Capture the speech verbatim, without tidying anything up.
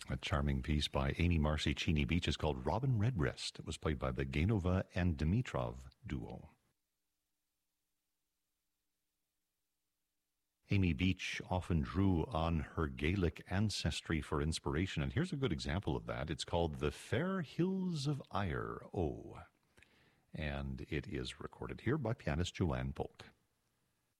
A charming piece by Amy Marcy Cheney Beach is called Robin Redbreast. It was played by the Gainova and Dimitrov duo. Amy Beach often drew on her Gaelic ancestry for inspiration, and here's a good example of that. It's called The Fair Hills of Ayr, O, and it is recorded here by pianist Joanne Polk.